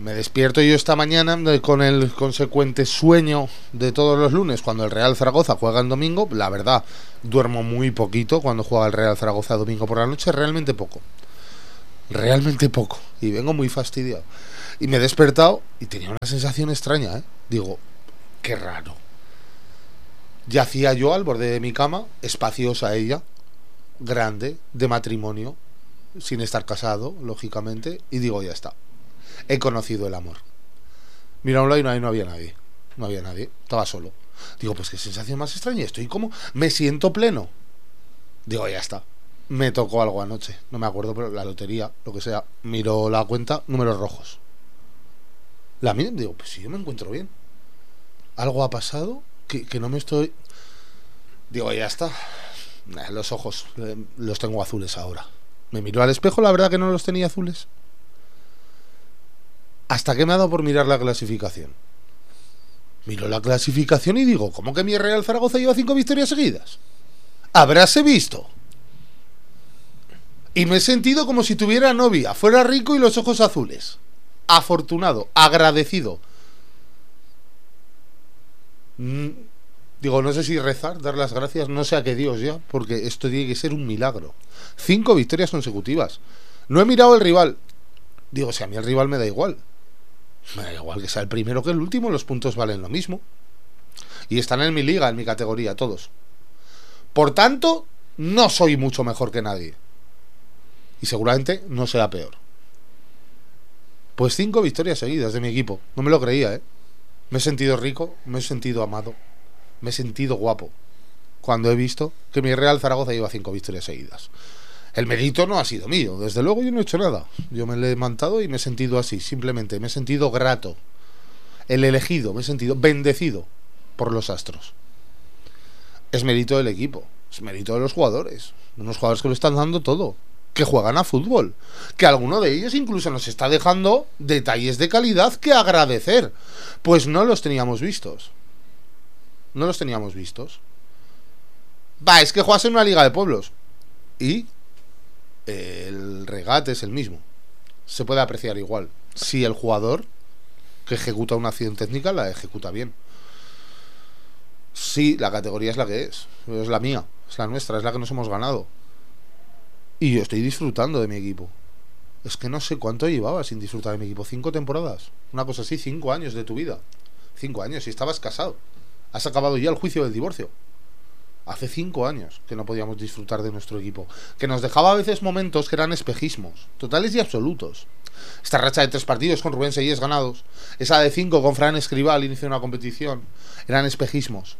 Me despierto yo esta mañana con el consecuente sueño de todos los lunes cuando el Real Zaragoza juega en domingo. La verdad, duermo muy poquito cuando juega el Real Zaragoza domingo por la noche, realmente poco. Y vengo muy fastidiado. Y me he despertado y tenía una sensación extraña, ¿eh? Digo, qué raro. Yacía yo al borde de mi cama, espaciosa ella, grande, de matrimonio, sin estar casado, lógicamente, y digo, ya está. He conocido el amor. Mira a un lado y no había nadie. No había nadie, estaba solo. Digo, pues qué sensación más extraña. Estoy como, me siento pleno. Digo, ya está. Me tocó algo anoche, no me acuerdo, pero la lotería, lo que sea. Miro la cuenta, números rojos. La miro y digo, pues si yo me encuentro bien. Algo ha pasado que no me estoy... Digo, ya está. Los ojos los tengo azules ahora. Me miro al espejo, la verdad que no los tenía azules. Hasta que me ha dado por mirar la clasificación. Miro la clasificación y digo, ¿cómo que mi Real Zaragoza lleva 5 victorias seguidas? Habráse visto. Y me he sentido como si tuviera novia, fuera rico y los ojos azules. Afortunado, agradecido. Digo, no sé si rezar, dar las gracias, no sé a qué Dios ya, porque esto tiene que ser un milagro. 5 victorias consecutivas. No he mirado el rival. Digo, si a mí el rival me da igual. Me da igual que sea el primero que el último, los puntos valen lo mismo. Y están en mi liga, en mi categoría, todos. Por tanto, no soy mucho mejor que nadie. Y seguramente no sea peor. Pues 5 victorias seguidas de mi equipo. No me lo creía, ¿eh? Me he sentido rico, me he sentido amado, me he sentido guapo cuando he visto que mi Real Zaragoza lleva 5 victorias seguidas. El mérito no ha sido mío, desde luego yo no he hecho nada. Yo me he levantado y me he sentido así, simplemente me he sentido grato. El elegido, me he sentido bendecido por los astros. Es mérito del equipo, es mérito de los jugadores. Unos jugadores que lo están dando todo, que juegan a fútbol, que alguno de ellos incluso nos está dejando detalles de calidad que agradecer. Pues no los teníamos vistos. No los teníamos vistos. Es que juegas en una liga de pueblos. Y el regate es el mismo. Se puede apreciar igual. Si el jugador que ejecuta una acción técnica la ejecuta bien. Sí, la categoría es la que es la mía, es la nuestra, es la que nos hemos ganado. Y yo estoy disfrutando de mi equipo. Es que no sé cuánto llevaba sin disfrutar de mi equipo. 5 temporadas, una cosa así, 5 años de tu vida. 5 años, si estabas casado. Has acabado ya el juicio del divorcio. Hace 5 años que no podíamos disfrutar de nuestro equipo, que nos dejaba a veces momentos que eran espejismos, totales y absolutos. Esta racha de 3 partidos con Rubén Sellés ganados, esa de 5 con Fran Escribá al inicio de una competición, eran espejismos.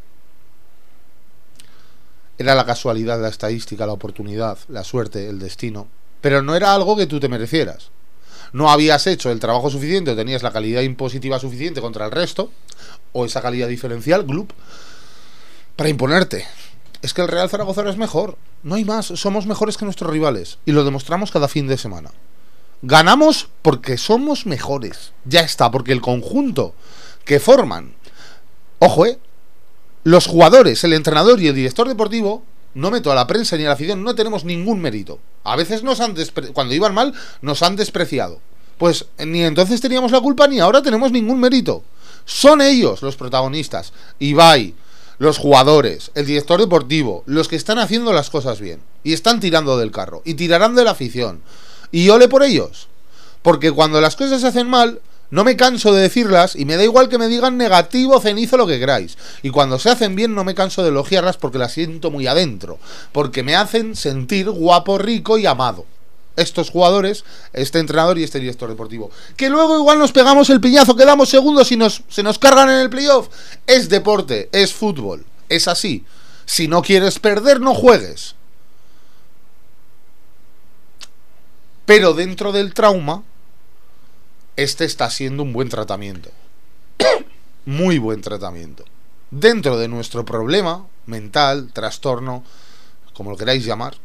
Era la casualidad, la estadística, la oportunidad, la suerte, el destino. Pero no era algo que tú te merecieras. No habías hecho el trabajo suficiente o tenías la calidad impositiva suficiente contra el resto, o esa calidad diferencial, GLUB, para imponerte. Es que el Real Zaragoza es mejor, no hay más, somos mejores que nuestros rivales y lo demostramos cada fin de semana. Ganamos porque somos mejores, ya está, porque el conjunto que forman, ojo, los jugadores, el entrenador y el director deportivo, no meto a la prensa ni a la afición, no tenemos ningún mérito. A veces cuando iban mal nos han despreciado. Pues ni entonces teníamos la culpa ni ahora tenemos ningún mérito. Son ellos los protagonistas. Ibai, los jugadores, el director deportivo, los que están haciendo las cosas bien y están tirando del carro y tirarán de la afición. Y ole por ellos, porque cuando las cosas se hacen mal no me canso de decirlas y me da igual que me digan negativo, cenizo, lo que queráis. Y cuando se hacen bien no me canso de elogiarlas porque las siento muy adentro, porque me hacen sentir guapo, rico y amado. Estos jugadores, este entrenador y este director deportivo. Que luego igual nos pegamos el piñazo, quedamos segundos y se nos cargan en el playoff. Es deporte, es fútbol, es así. Si no quieres perder, no juegues. Pero dentro del trauma, este está siendo un buen tratamiento. Muy buen tratamiento. Dentro de nuestro problema mental, trastorno, como lo queráis llamar,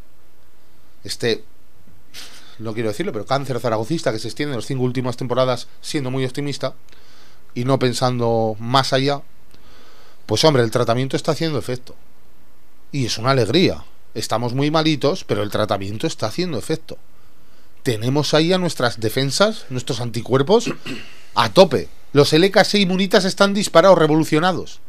no quiero decirlo, pero cáncer zaragocista que se extiende en las 5 últimas temporadas, siendo muy optimista y no pensando más allá, pues hombre, el tratamiento está haciendo efecto. Y es una alegría. Estamos muy malitos, pero el tratamiento está haciendo efecto. Tenemos ahí a nuestras defensas, nuestros anticuerpos, a tope. Los LKS y Munitas están disparados, revolucionados.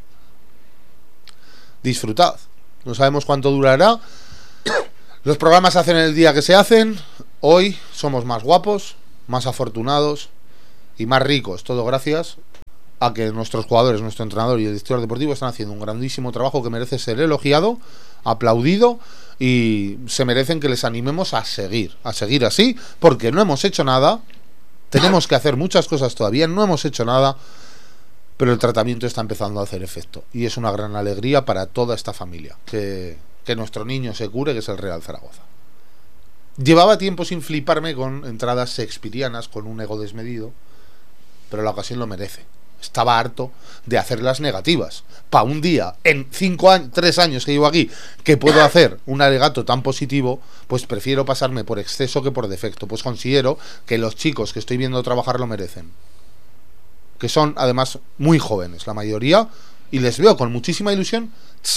Disfrutad. No sabemos cuánto durará. Los programas se hacen el día que se hacen. Hoy somos más guapos, más afortunados y más ricos. Todo gracias a que nuestros jugadores, nuestro entrenador y el director deportivo están haciendo un grandísimo trabajo que merece ser elogiado, aplaudido, y se merecen que les animemos a seguir así, porque no hemos hecho nada. Tenemos que hacer muchas cosas todavía, no hemos hecho nada, pero el tratamiento está empezando a hacer efecto y es una gran alegría para toda esta familia que nuestro niño se cure, que es el Real Zaragoza. Llevaba tiempo sin fliparme con entradas shakespearianas, con un ego desmedido, pero la ocasión lo merece. Estaba harto de hacer las negativas. Para un día, en 3 años que llevo aquí, que puedo hacer un alegato tan positivo, pues prefiero pasarme por exceso que por defecto. Pues considero que los chicos que estoy viendo trabajar lo merecen. Que son, además, muy jóvenes, la mayoría, y les veo con muchísima ilusión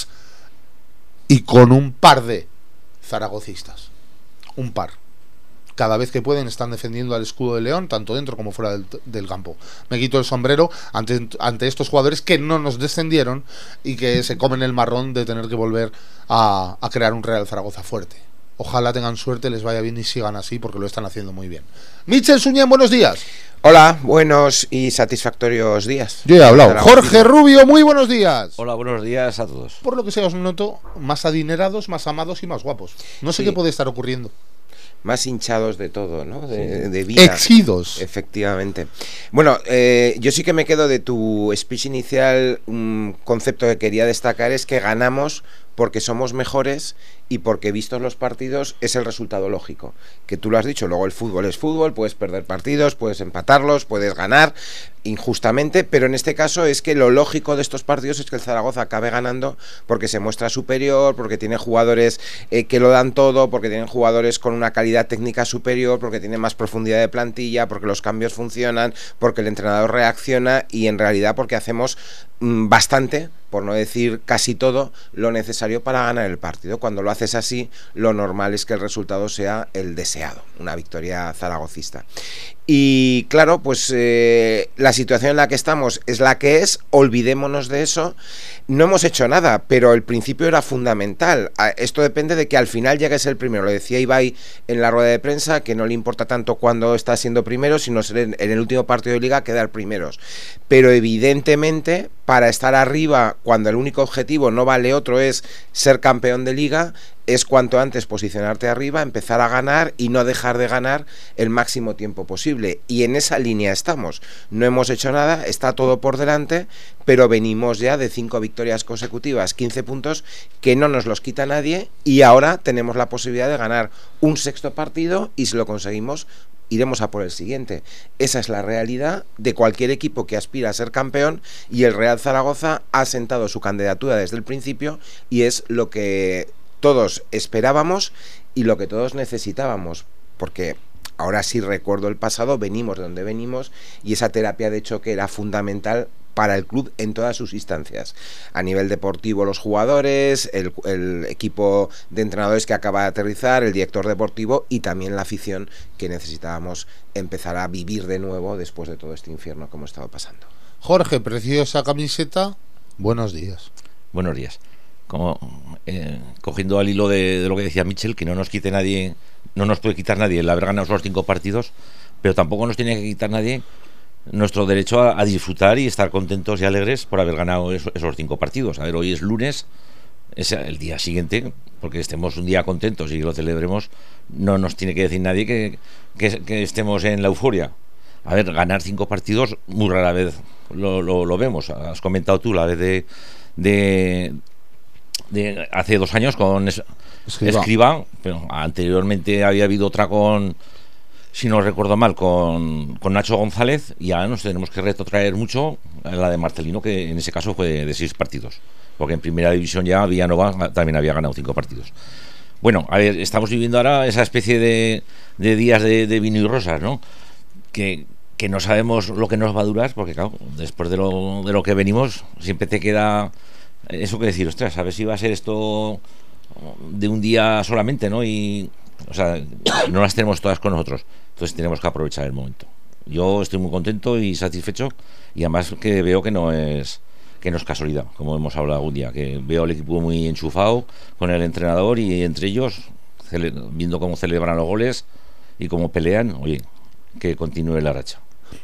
y con un par de zaragocistas. Un par. Cada vez que pueden están defendiendo al escudo de León, tanto dentro como fuera del campo. Me quito el sombrero ante estos jugadores que no nos descendieron y que se comen el marrón de tener que volver a crear un Real Zaragoza fuerte. Ojalá tengan suerte, les vaya bien y sigan así, porque lo están haciendo muy bien. Michel Suñén, buenos días. Hola, buenos y satisfactorios días. Yo he hablado. Jorge Rubio, muy buenos días. Hola, buenos días a todos. Por lo que sea, os noto más adinerados, más amados y más guapos. No sé qué puede estar ocurriendo. Más hinchados de todo, ¿no? De vida. Exidos. Efectivamente. Bueno, yo sí que me quedo de tu speech inicial. Un concepto que quería destacar es que ganamos porque somos mejores y porque, vistos los partidos, es el resultado lógico. Que tú lo has dicho, luego el fútbol es fútbol, puedes perder partidos, puedes empatarlos, puedes ganar injustamente, pero en este caso es que lo lógico de estos partidos es que el Zaragoza acabe ganando porque se muestra superior, porque tiene jugadores que lo dan todo, porque tienen jugadores con una calidad técnica superior, porque tiene más profundidad de plantilla, porque los cambios funcionan, porque el entrenador reacciona y en realidad porque hacemos bastante, por no decir casi todo, lo necesario para ganar el partido. Cuando lo haces así, lo normal es que el resultado sea el deseado, una victoria zaragocista. Y claro, pues la situación en la que estamos es la que es, olvidémonos de eso. No hemos hecho nada, pero el principio era fundamental. Esto depende de que al final llegues el primero. Lo decía Ibai en la rueda de prensa, que no le importa tanto cuando está siendo primero, sino ser en el último partido de liga quedar primeros. Pero evidentemente, para estar arriba, cuando el único objetivo, no vale otro, es ser campeón de liga, es cuanto antes posicionarte arriba, empezar a ganar y no dejar de ganar el máximo tiempo posible. Y en esa línea estamos. No hemos hecho nada, está todo por delante, pero venimos ya de 5 victorias consecutivas, 15 puntos que no nos los quita nadie, y ahora tenemos la posibilidad de ganar un 6º partido, y si lo conseguimos, iremos a por el siguiente. Esa es la realidad de cualquier equipo que aspira a ser campeón, y el Real Zaragoza ha sentado su candidatura desde el principio, y es lo que todos esperábamos y lo que todos necesitábamos, porque ahora sí recuerdo el pasado, venimos de donde venimos, y esa terapia de choque era fundamental para el club en todas sus instancias. A nivel deportivo, los jugadores, el equipo de entrenadores que acaba de aterrizar, el director deportivo y también la afición, que necesitábamos empezar a vivir de nuevo después de todo este infierno que hemos estado pasando. Jorge, preciosa camiseta, buenos días. Buenos días. Como cogiendo al hilo de lo que decía Michel, que no nos quite nadie, no nos puede quitar nadie el haber ganado los 5 partidos, pero tampoco nos tiene que quitar nadie nuestro derecho a disfrutar y estar contentos y alegres por haber ganado esos 5 partidos. A ver, hoy es lunes, es el día siguiente, porque estemos un día contentos y lo celebremos, no nos tiene que decir nadie que estemos en la euforia. A ver, ganar 5 partidos muy rara vez lo vemos. Has comentado tú la vez de hace 2 años con Escribá, pero anteriormente había habido otra con, si no recuerdo mal, con Nacho González, y ahora nos tenemos que retrotraer mucho a la de Marcelino, que en ese caso fue de 6 partidos, porque en primera división ya Villanova también había ganado 5 partidos. Bueno, a ver, estamos viviendo ahora esa especie de días de vino y rosas, ¿no? Que no sabemos lo que nos va a durar, porque claro, después de lo que venimos, siempre te queda eso que decir, ostras, a ver si va a ser esto de un día solamente, ¿no? Y, o sea, no las tenemos todas con nosotros, entonces tenemos que aprovechar el momento. Yo estoy muy contento y satisfecho, y además que veo que no es casualidad, como hemos hablado algún día, que veo al equipo muy enchufado con el entrenador y entre ellos viendo cómo celebran los goles y cómo pelean. Oye, que continúe la racha.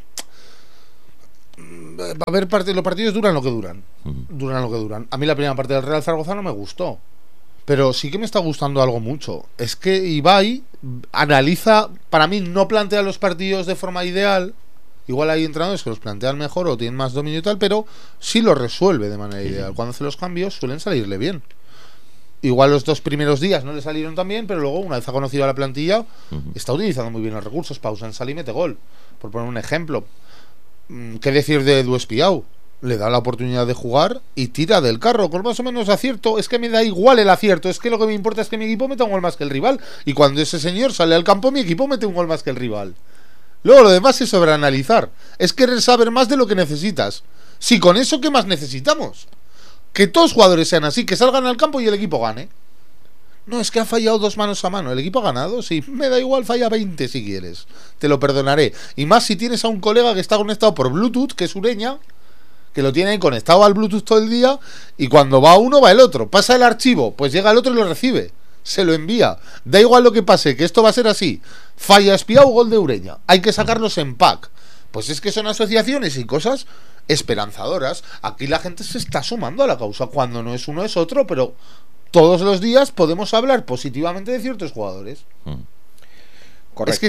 Va a haber los partidos duran lo que duran. Duran lo que duran. A mí la primera parte del Real Zaragoza no me gustó, pero sí que me está gustando algo mucho. Es que Ibai analiza, para mí no plantea los partidos de forma ideal. Igual hay entrenadores que los plantean mejor o tienen más dominio y tal, pero sí lo resuelve de manera ideal. Cuando hace los cambios suelen salirle bien. Igual los 2 primeros días no le salieron tan bien, pero luego, una vez ha conocido a la plantilla, está utilizando muy bien los recursos. Pausa, sale y mete gol. Por poner un ejemplo. ¿Qué decir de Edu Espiau? Le da la oportunidad de jugar y tira del carro con más o menos acierto. Es que me da igual el acierto, es que lo que me importa es que mi equipo meta un gol más que el rival. Y cuando ese señor sale al campo, mi equipo mete un gol más que el rival. Luego lo demás es sobreanalizar. Es querer saber más de lo que necesitas. Si con eso, ¿qué más necesitamos? Que todos los jugadores sean así, que salgan al campo y el equipo gane. No, es que ha fallado 2 manos a mano. ¿El equipo ha ganado? Sí, me da igual, falla 20 si quieres. Te lo perdonaré. Y más si tienes a un colega que está conectado por Bluetooth, que es Ureña, que lo tiene conectado al Bluetooth todo el día, y cuando va uno va el otro. Pasa el archivo, pues llega el otro y lo recibe. Se lo envía. Da igual lo que pase, que esto va a ser así. Falla Espiau, gol de Ureña. Hay que sacarlos en pack. Pues es que son asociaciones y cosas esperanzadoras. Aquí la gente se está sumando a la causa. Cuando no es uno es otro, pero todos los días podemos hablar positivamente de ciertos jugadores. Correcto.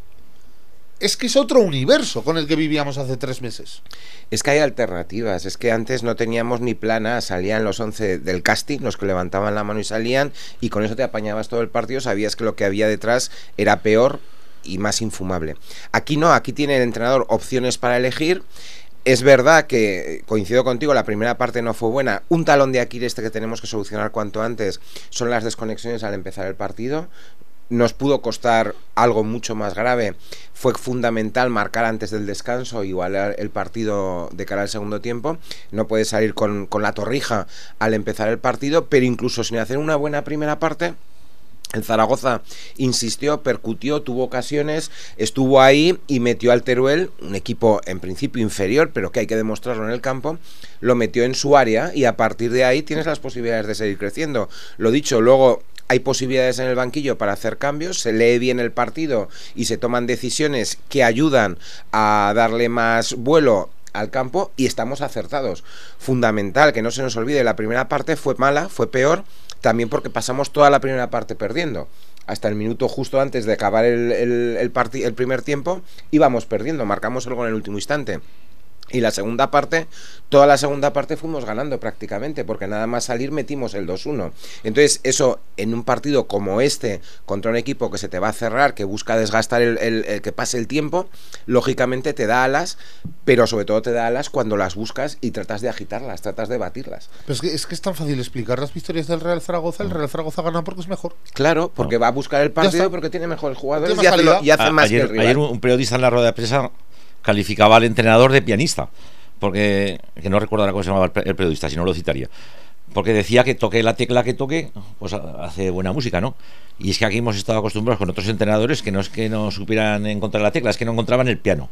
Es que es otro universo con el que vivíamos hace 3 meses. Es que hay alternativas. Es que antes no teníamos ni plana. Salían los 11 del casting, los que levantaban la mano y salían, y con eso te apañabas todo el partido. Sabías que lo que había detrás era peor y más infumable. Aquí no, aquí tiene el entrenador opciones para elegir. Es verdad que, coincido contigo, la primera parte no fue buena. Un talón de Aquiles que tenemos que solucionar cuanto antes son las desconexiones al empezar el partido. Nos pudo costar algo mucho más grave. Fue fundamental marcar antes del descanso, igualar el partido de cara al segundo tiempo. No puedes salir con la torrija al empezar el partido, pero incluso sin hacer una buena primera parte, el Zaragoza insistió, percutió, tuvo ocasiones, estuvo ahí y metió al Teruel, un equipo en principio inferior, pero que hay que demostrarlo en el campo, lo metió en su área y a partir de ahí tienes las posibilidades de seguir creciendo. Lo dicho, luego hay posibilidades en el banquillo para hacer cambios, se lee bien el partido y se toman decisiones que ayudan a darle más vuelo al campo y estamos acertados. Fundamental, que no se nos olvide, la primera parte fue mala, fue peor, también porque pasamos toda la primera parte perdiendo. Hasta el minuto justo antes de acabar el primer tiempo íbamos perdiendo, marcamos algo en el último instante. Y la segunda parte, toda la segunda parte fuimos ganando prácticamente, porque nada más salir metimos el 2-1. Entonces eso, en un partido como este, contra un equipo que se te va a cerrar, que busca desgastar el que pase el tiempo, lógicamente te da alas, pero sobre todo te da alas cuando las buscas y tratas de agitarlas, tratas de batirlas. Pero es que es tan fácil explicar las victorias del Real Zaragoza. El Real Zaragoza gana porque es mejor. Claro, porque va a buscar el partido, porque tiene mejores jugadores y hace más que el rival. Ayer un periodista en la rueda de prensa calificaba al entrenador de pianista, porque, que no recuerdo cómo se llamaba el periodista, si no lo citaría, porque decía que toque la tecla que toque, pues hace buena música, ¿no? Y es que aquí hemos estado acostumbrados con otros entrenadores que no es que no supieran encontrar la tecla, es que no encontraban el piano.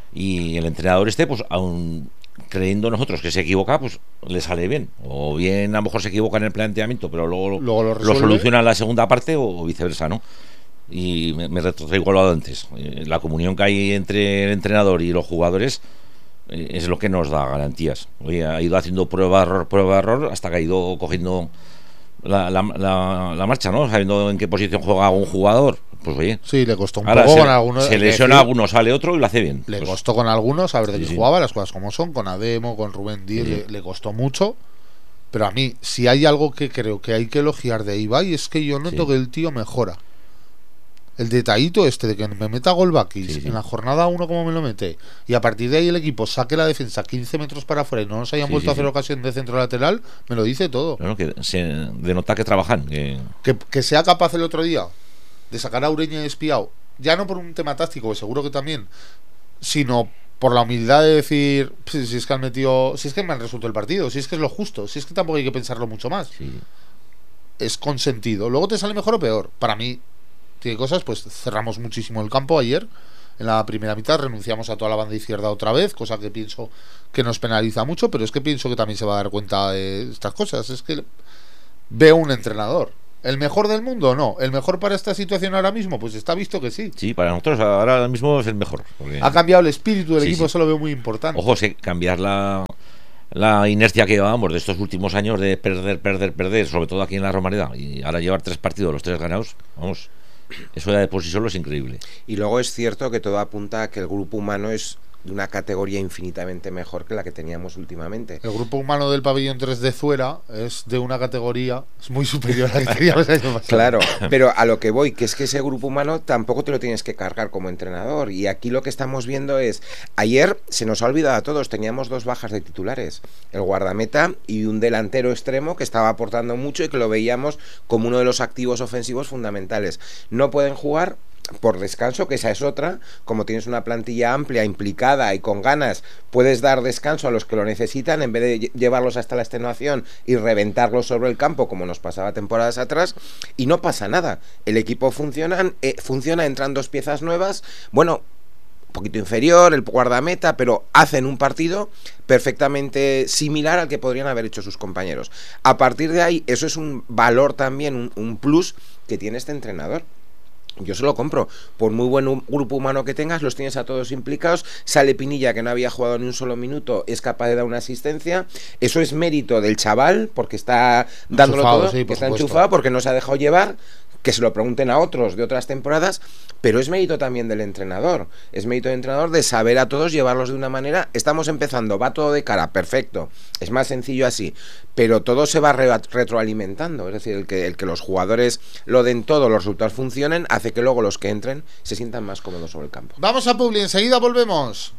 Y el entrenador pues aún creyendo nosotros que se equivoca, pues le sale bien. O bien a lo mejor se equivoca en el planteamiento, pero luego lo soluciona en la segunda parte o viceversa, ¿no? Y me retrotraigo a lo de antes. La comunión que hay entre el entrenador y los jugadores es lo que nos da garantías. Oye, ha ido haciendo prueba error hasta que ha ido cogiendo la marcha, ¿no? Sabiendo en qué posición juega un jugador. Pues oye, sí, le costó un poco con algunos. Se lesiona a algunos, sale otro y lo hace bien. Le costó con algunos saber de qué jugaba, las cosas como son. Con Ademo, con Rubén Díez, le costó mucho. Pero a mí, si hay algo que creo que hay que elogiar de Ibai, es que yo noto que el tío mejora. El detallito de que me meta gol Bakis en la jornada 1 como me lo mete, y a partir de ahí el equipo saque la defensa 15 metros para afuera y no nos hayan vuelto a hacer ocasión de centro lateral, me lo dice todo. Claro, que se denota que trabajan. Que sea capaz el otro día de sacar a Ureña y Espiau, ya no por un tema táctico, que seguro que también, sino por la humildad de decir, si es que han metido, si es que me han resuelto el partido, si es que es lo justo, si es que tampoco hay que pensarlo mucho más. Es consentido. Luego te sale mejor o peor. Para mí tiene cosas, pues cerramos muchísimo el campo ayer, en la primera mitad, renunciamos a toda la banda izquierda otra vez, cosa que pienso que nos penaliza mucho, pero es que pienso que también se va a dar cuenta de estas cosas. Es que veo un entrenador. ¿El mejor del mundo? No. ¿El mejor para esta situación ahora mismo? Pues está visto que sí. Sí, para nosotros ahora mismo es el mejor. Ha cambiado el espíritu del equipo, eso lo veo muy importante. Ojo, sí, cambiar la inercia que llevábamos de estos últimos años de perder, sobre todo aquí en la Romareda, y ahora llevar 3 partidos, los 3 ganados, vamos, eso ya de por sí solo es increíble. Y luego es cierto que todo apunta a que el grupo humano es de una categoría infinitamente mejor que la que teníamos últimamente. El grupo humano del pabellón 3 de Zuera es de una categoría, es muy superior a la que teníamos el año pasado. Claro, pero a lo que voy, que es que ese grupo humano tampoco te lo tienes que cargar como entrenador, y aquí lo que estamos viendo es, ayer se nos ha olvidado a todos, teníamos 2 bajas de titulares, el guardameta y un delantero extremo que estaba aportando mucho y que lo veíamos como uno de los activos ofensivos fundamentales. No pueden jugar por descanso, que esa es otra. Como tienes una plantilla amplia, implicada y con ganas, puedes dar descanso a los que lo necesitan en vez de llevarlos hasta la extenuación y reventarlos sobre el campo como nos pasaba temporadas atrás, y no pasa nada. El equipo funciona, entran 2 piezas nuevas, bueno, un poquito inferior, el guardameta, pero hacen un partido perfectamente similar al que podrían haber hecho sus compañeros. A partir de ahí, eso es un valor también, un plus que tiene este entrenador. Yo se lo compro. Por muy buen grupo humano que tengas, los tienes a todos implicados. Sale Pinilla, que no había jugado ni un solo minuto, es capaz de dar una asistencia. Eso es mérito del chaval, porque está dándolo enchufado, todo, sí, que está supuesto. enchufado, porque no se ha dejado llevar. Que se lo pregunten a otros de otras temporadas, pero es mérito también del entrenador. Es mérito del entrenador de saber a todos llevarlos de una manera. Estamos empezando, va todo de cara, perfecto. Es más sencillo así, pero todo se va retroalimentando. Es decir, el que los jugadores lo den todo, los resultados funcionen, hace que luego los que entren se sientan más cómodos sobre el campo. Vamos a Publi, enseguida volvemos.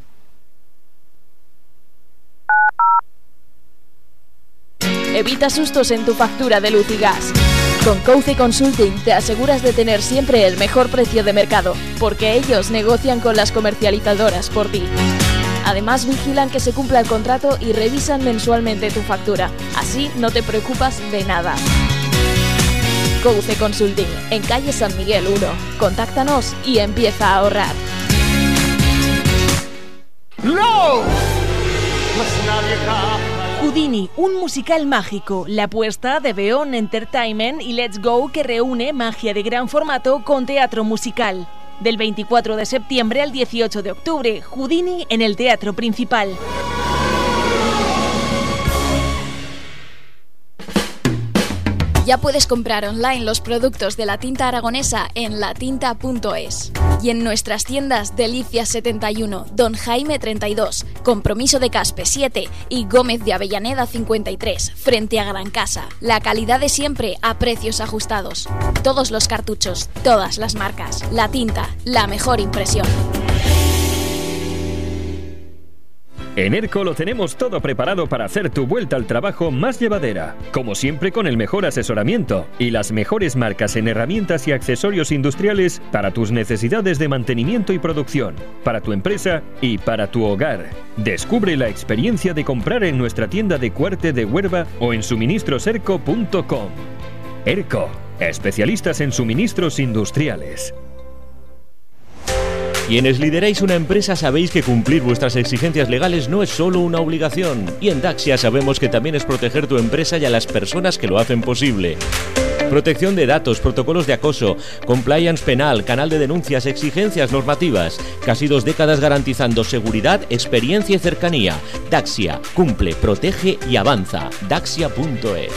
Evita sustos en tu factura de luz y gas. Con Couce Consulting te aseguras de tener siempre el mejor precio de mercado, porque ellos negocian con las comercializadoras por ti. Además, vigilan que se cumpla el contrato y revisan mensualmente tu factura. Así no te preocupas de nada. Couce Consulting, en calle San Miguel 1. Contáctanos y empieza a ahorrar. ¡No! Houdini, un musical mágico, la apuesta de Beon Entertainment y Let's Go, que reúne magia de gran formato con teatro musical. Del 24 de septiembre al 18 de octubre, Houdini en el Teatro Principal. Ya puedes comprar online los productos de la tinta aragonesa en latinta.es y en nuestras tiendas Delicias 71, Don Jaime 32, Compromiso de Caspe 7 y Gómez de Avellaneda 53, frente a Gran Casa. La calidad de siempre a precios ajustados. Todos los cartuchos, todas las marcas. La Tinta, la mejor impresión. En ERCO lo tenemos todo preparado para hacer tu vuelta al trabajo más llevadera. Como siempre, con el mejor asesoramiento y las mejores marcas en herramientas y accesorios industriales para tus necesidades de mantenimiento y producción, para tu empresa y para tu hogar. Descubre la experiencia de comprar en nuestra tienda de Cuarte de Huerva o en suministroserco.com. ERCO, especialistas en suministros industriales. Quienes lideráis una empresa sabéis que cumplir vuestras exigencias legales no es solo una obligación. Y en Daxia sabemos que también es proteger tu empresa y a las personas que lo hacen posible. Protección de datos, protocolos de acoso, compliance penal, canal de denuncias, exigencias normativas. Casi 2 décadas garantizando seguridad, experiencia y cercanía. Daxia, cumple, protege y avanza. Daxia.es.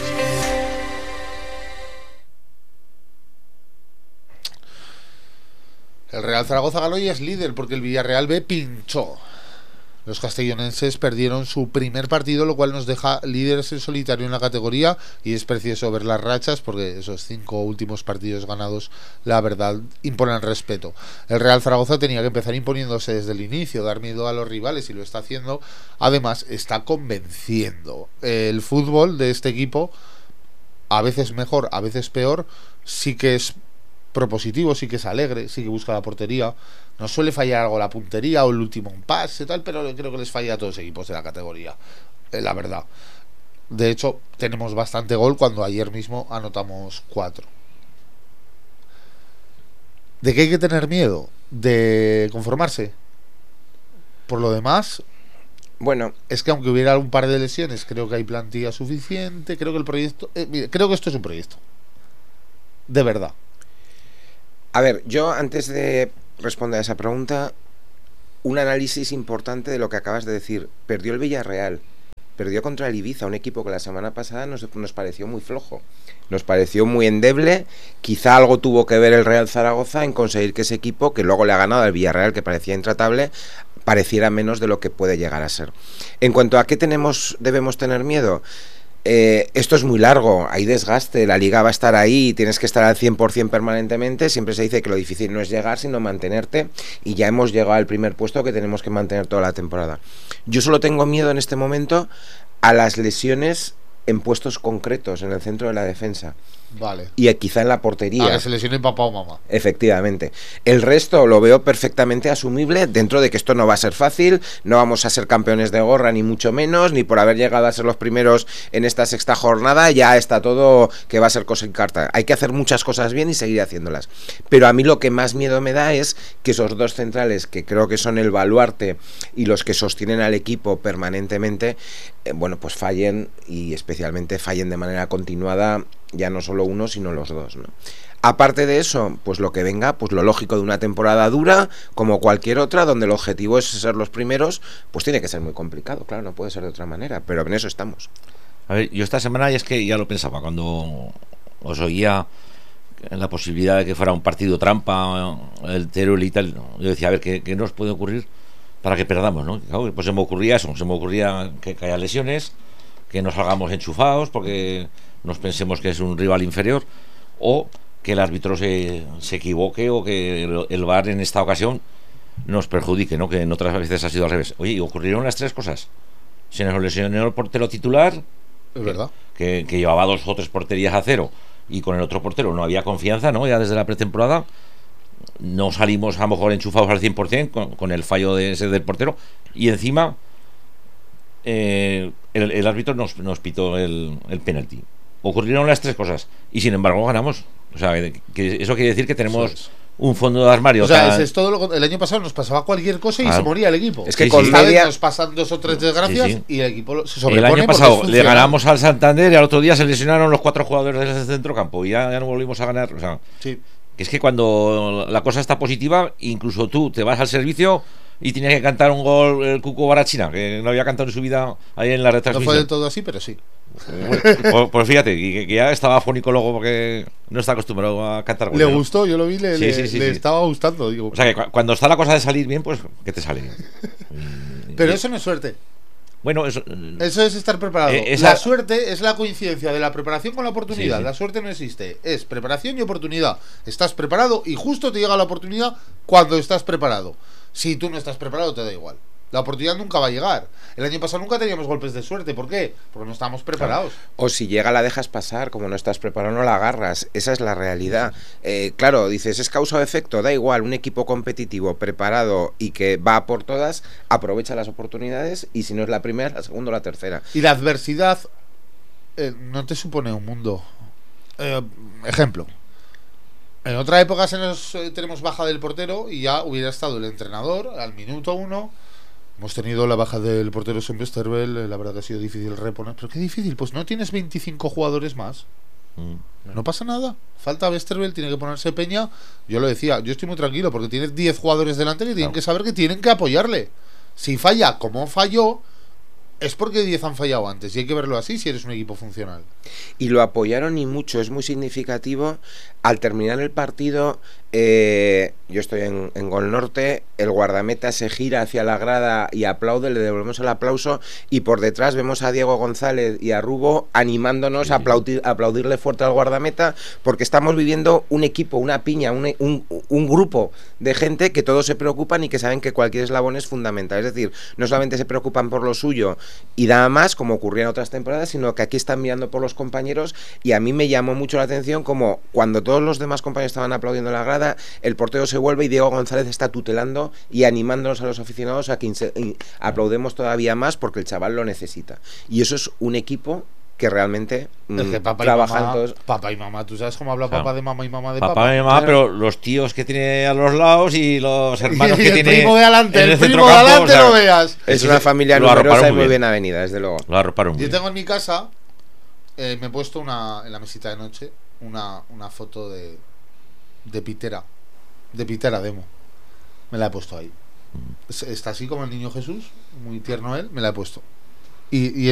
El Real Zaragoza ganó y es líder porque el Villarreal B pinchó. Los castellonenses perdieron su primer partido, lo cual nos deja líderes en solitario en la categoría, y es precioso ver las rachas porque esos 5 últimos partidos ganados, la verdad, imponen respeto. El Real Zaragoza tenía que empezar imponiéndose desde el inicio, dar miedo a los rivales, y lo está haciendo. Además, está convenciendo. El fútbol de este equipo, a veces mejor, a veces peor, sí que es propositivo, sí que es alegre, sí que busca la portería. No suele fallar algo la puntería o el último pase, tal, pero creo que les falla a todos los equipos de la categoría, la verdad. De hecho, tenemos bastante gol cuando ayer mismo anotamos 4. ¿De qué hay que tener miedo? de conformarse. Por lo demás, Bueno, es que aunque hubiera un par de lesiones, creo que hay plantilla suficiente. Creo que el proyecto, mira, creo que esto es un proyecto de verdad. a ver, yo antes de responder a esa pregunta, un análisis importante de lo que acabas de decir. Perdió el Villarreal, perdió contra el Ibiza, un equipo que la semana pasada nos pareció muy flojo, nos pareció muy endeble. Quizá algo tuvo que ver el Real Zaragoza en conseguir que ese equipo, que luego le ha ganado al Villarreal, que parecía intratable, pareciera menos de lo que puede llegar a ser. En cuanto a qué debemos tener miedo, esto es muy largo, hay desgaste, la liga va a estar ahí, tienes que estar al 100% permanentemente. Siempre se dice que lo difícil no es llegar, sino mantenerte, y ya hemos llegado al primer puesto que tenemos que mantener toda la temporada. Yo solo tengo miedo en este momento a las lesiones en puestos concretos en el centro de la defensa. Vale. Y quizá en la portería. A que se lesione papá o mamá. Efectivamente. El resto lo veo perfectamente asumible, dentro de que esto no va a ser fácil, no vamos a ser campeones de gorra, ni mucho menos, ni por haber llegado a ser los primeros en esta sexta jornada, ya está todo que va a ser cosa en carta. Hay que hacer muchas cosas bien y seguir haciéndolas. Pero a mí lo que más miedo me da es que esos dos centrales, que creo que son el baluarte y los que sostienen al equipo permanentemente, bueno, pues fallen, y especialmente fallen de manera continuada, ya no solo uno, sino los dos, ¿no? Aparte de eso, pues lo que venga, pues lo lógico de una temporada dura, como cualquier otra, donde el objetivo es ser los primeros, pues tiene que ser muy complicado, claro, no puede ser de otra manera, pero en eso estamos. A ver, yo esta semana, y es que ya lo pensaba, cuando os oía la posibilidad de que fuera un partido trampa, el Teruel y tal, yo decía, a ver, ¿qué nos puede ocurrir para que perdamos, ¿no? Claro, pues se me ocurría eso, se me ocurría que haya lesiones, que nos salgamos enchufados porque nos pensemos que es un rival inferior, o que el árbitro se equivoque, o que el VAR en esta ocasión nos perjudique, ¿no? Que en otras veces ha sido al revés. Oye, y ocurrieron las tres cosas. Se nos lesionó el portero titular, Es verdad. que llevaba 2 o 3 porterías a cero, y con el otro portero no había confianza, ¿no? Ya desde la pretemporada no salimos a lo mejor enchufados al 100% con el fallo de ese del portero, y encima el árbitro nos pitó el penalti. Ocurrieron las tres cosas y sin embargo ganamos. O sea, que eso quiere decir que tenemos un fondo de armario. O sea, es todo el año pasado nos pasaba cualquier cosa y se moría el equipo. Es que Sí, con Esta media vez nos pasan 2 o 3 desgracias y el equipo se sobrepone. el año porque pasado es le ganamos al Santander y al otro día se lesionaron los 4 jugadores del centrocampo y ya no volvimos a ganar. O sea, Sí. que es que cuando la cosa está positiva, incluso tú te vas al servicio y tienes que cantar un gol el Cuco Barachina, que no había cantado en su vida ahí en la No retransmisión. fue del todo así, pero sí. Pues fíjate, que ya estaba afónico luego porque no está acostumbrado a cantar Le goles, ¿no? gustó, yo lo vi, le Sí. estaba gustando. Digo. O sea, que cuando está la cosa de salir bien, pues que te sale. Pero eso no es suerte. Bueno, eso es estar preparado. esa- La suerte es la coincidencia de la preparación con la oportunidad. Sí. La suerte no existe. Es preparación y oportunidad. Estás preparado y justo te llega la oportunidad cuando estás preparado. Si tú no estás preparado, te da igual. La oportunidad nunca va a llegar. El año pasado nunca teníamos golpes de suerte. ¿Por qué? Porque no estábamos preparados. O si llega la dejas pasar, como no estás preparado no la agarras. Esa es la realidad. Claro, dices, es causa o efecto, da igual. Un equipo competitivo, preparado y que va por todas, aprovecha las oportunidades, y si no es la primera, la segunda o la tercera. Y la adversidad no te supone un mundo. Ejemplo. En otra época tenemos baja del portero y ya hubiera estado el entrenador al minuto 1. Hemos tenido la baja del portero Westerveld, la verdad que ha sido difícil reponer. ¿Pero qué difícil? Pues no tienes 25 jugadores más. No pasa nada. Falta Westerveld, tiene que ponerse Peña. Yo lo decía, yo estoy muy tranquilo porque tienes 10 jugadores delante que tienen que saber que tienen que apoyarle. Si falla como falló, es porque 10 han fallado antes y hay que verlo así si eres un equipo funcional. Y lo apoyaron y mucho, es muy significativo. Al terminar el partido, yo estoy en Gol Norte, el guardameta se gira hacia la grada y aplaude, le devolvemos el aplauso, y por detrás vemos a Diego González y a Rubo animándonos a aplaudirle fuerte al guardameta, porque estamos viviendo un equipo, una piña, un grupo de gente que todos se preocupan y que saben que cualquier eslabón es fundamental. Es decir, no solamente se preocupan por lo suyo y nada más, como ocurría en otras temporadas, sino que aquí están mirando por los compañeros. Y a mí me llamó mucho la atención como cuando todos los demás compañeros estaban aplaudiendo en la grada, el portero se vuelve y Diego González está tutelando y animándonos a los aficionados a que aplaudemos todavía más porque el chaval lo necesita. Y eso es un equipo que realmente Es que trabajan todos. papá y mamá, ¿tú sabes cómo habla Claro. papá de mamá y mamá de Papá papá? y mamá, pero los tíos que tiene a los lados y los hermanos Y que el tiene primo de adelante, en el primo centrocampo, de adelante o sea, no veas. Es una familia lo arroparon numerosa y muy muy bien. bien avenida, desde luego. Lo arroparon muy Yo bien. tengo en mi casa, me he puesto en la mesita de noche una foto de Pitera Demo. Me la he puesto ahí. Está así como el niño Jesús, muy tierno él, me la he puesto. Y